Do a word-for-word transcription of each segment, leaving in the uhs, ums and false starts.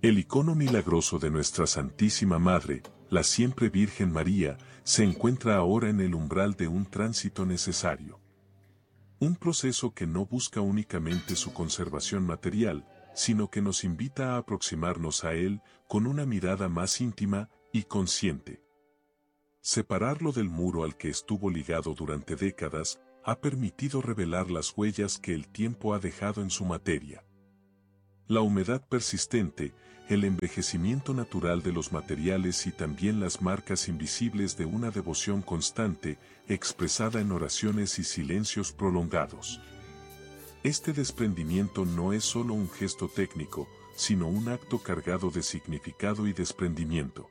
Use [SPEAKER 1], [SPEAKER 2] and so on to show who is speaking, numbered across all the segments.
[SPEAKER 1] El icono milagroso de nuestra Santísima Madre, la siempre Virgen María, se encuentra ahora en el umbral de un tránsito necesario. Un proceso que no busca únicamente su conservación material, sino que nos invita a aproximarnos a Él con una mirada más íntima y consciente. Separarlo del muro al que estuvo ligado durante décadas, ha permitido revelar las huellas que el tiempo ha dejado en su materia. La humedad persistente, el envejecimiento natural de los materiales y también las marcas invisibles de una devoción constante, expresada en oraciones y silencios prolongados. Este desprendimiento no es solo un gesto técnico, sino un acto cargado de significado y desprendimiento.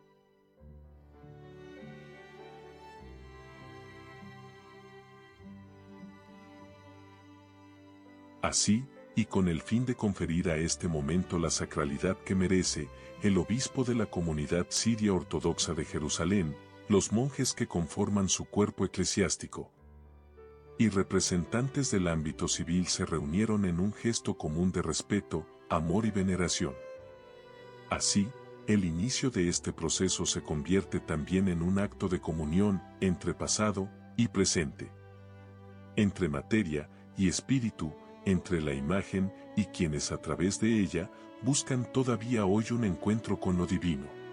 [SPEAKER 1] Así, y con el fin de conferir a este momento la sacralidad que merece, el obispo de la comunidad siria ortodoxa de Jerusalén, los monjes que conforman su cuerpo eclesiástico y representantes del ámbito civil se reunieron en un gesto común de respeto, amor y veneración. Así, el inicio de este proceso se convierte también en un acto de comunión entre pasado y presente, entre materia y espíritu, entre la imagen y quienes a través de ella buscan todavía hoy un encuentro con lo divino.